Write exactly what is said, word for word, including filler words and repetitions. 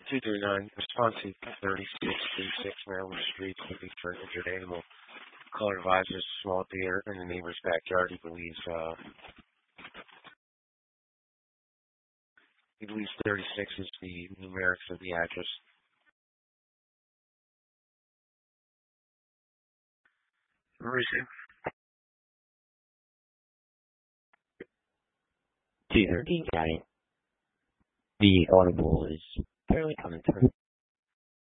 two three nine, response to thirty-six thirty-six Maryland Street, looking for an injured animal. Caller advises small deer in the neighbor's backyard. He believes, uh, he believes thirty-six is the numerics of the address. Receive. two thirteen, got it. The audible is barely coming through.